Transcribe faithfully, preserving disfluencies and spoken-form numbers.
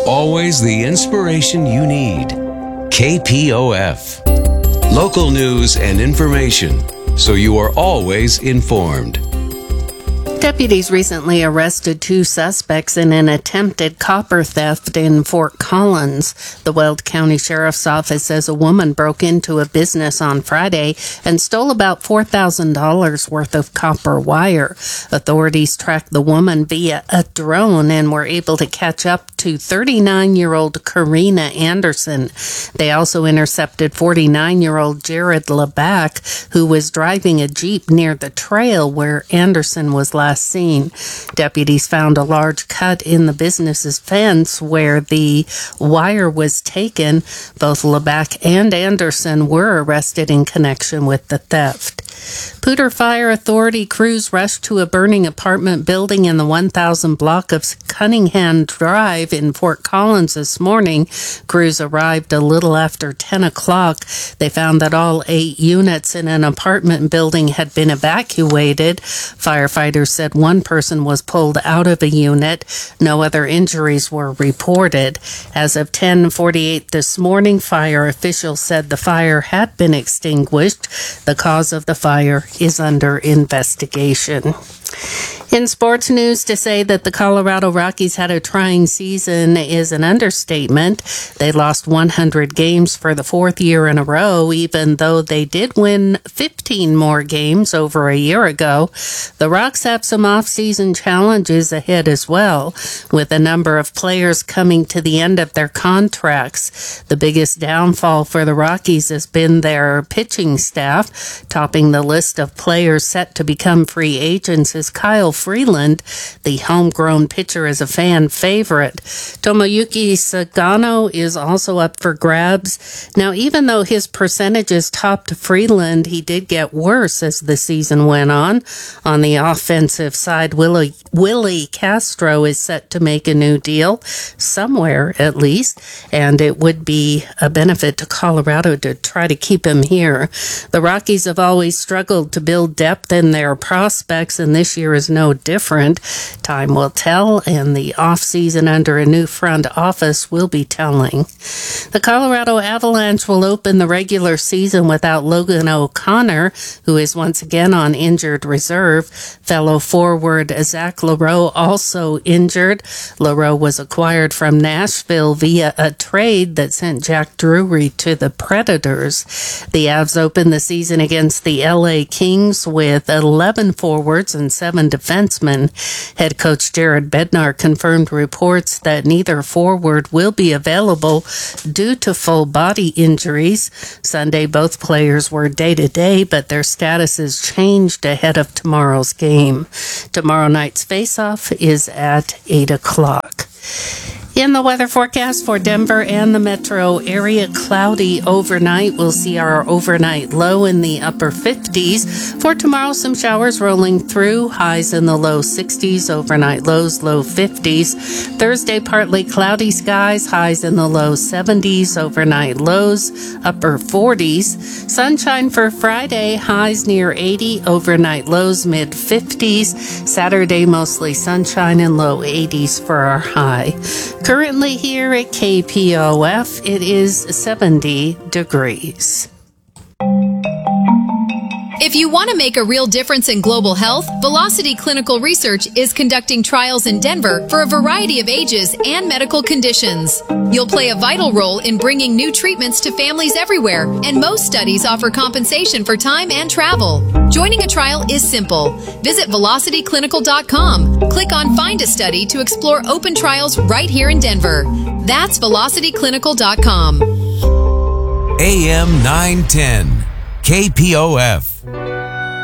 always the inspiration you need. K P O F. Local news and information, so you are always informed. Deputies recently arrested two suspects in an attempted copper theft in Fort Collins. The Weld County Sheriff's Office says a woman broke into a business on Friday and stole about four thousand dollars worth of copper wire. Authorities tracked the woman via a drone and were able to catch up to thirty-nine-year-old Karina Anderson. They also intercepted forty-nine-year-old Jared LeBack, who was driving a Jeep near the trail where Anderson was last seen. Deputies found a large cut in the business's fence where the wire was taken. Both LeBack and Anderson were arrested in connection with the theft. Poudre Fire Authority crews rushed to a burning apartment building in the one thousand block of Cunningham Drive in Fort Collins this morning. Crews arrived a little after ten o'clock. They found that all eight units in an apartment building had been evacuated. Firefighters said one person was pulled out of a unit. No other injuries were reported. As of ten forty-eight this morning, fire officials said the fire had been extinguished. The cause of the fire is under investigation. In sports news, to say that the Colorado Rockies had a trying season is an understatement. They lost one hundred games for the fourth year in a row, even though they did win fifteen more games over a year ago. The Rocks have some off-season challenges ahead as well, with a number of players coming to the end of their contracts. The biggest downfall for the Rockies has been their pitching staff. Topping the list of players set to become free agents is Kyle Freeland. The homegrown pitcher is a fan favorite. Tomoyuki Sagano is also up for grabs. Now, even though his percentages topped Freeland, he did get worse as the season went on. On the offensive side, Willie, Willie Castro is set to make a new deal, somewhere at least, and it would be a benefit to Colorado to try to keep him here. The Rockies have always struggled to build depth in their prospects, and this year is no different. Time will tell, and the offseason under a new front office will be telling. The Colorado Avalanche will open the regular season without Logan O'Connor, who is once again on injured reserve. Fellow forward Zach Lareau also injured. Lareau was acquired from Nashville via a trade that sent Jack Drury to the Predators. The Avs opened the season against the L A Kings with eleven forwards and seven defensemen. Head coach Jared Bednar confirmed reports that neither forward will be available due to full body injuries. Sunday, both players were day-to-day, but their statuses changed ahead of tomorrow's game. Tomorrow night's face-off is at eight o'clock. In the weather forecast for Denver and the metro area, cloudy overnight. We'll see our overnight low in the upper fifties. For tomorrow, some showers rolling through, highs in the low sixties, overnight lows, low fifties. Thursday, partly cloudy skies, highs in the low seventies, overnight lows, upper forties. Sunshine for Friday, highs near eighty, overnight lows, mid fifties. Saturday, mostly sunshine and low eighties for our high. Currently here at K P O F, it is seventy degrees. If you want to make a real difference in global health, Velocity Clinical Research is conducting trials in Denver for a variety of ages and medical conditions. You'll play a vital role in bringing new treatments to families everywhere, and most studies offer compensation for time and travel. Joining a trial is simple. Visit velocity clinical dot com. Click on Find a Study to explore open trials right here in Denver. That's velocity clinical dot com. A M nine ten, K P O F.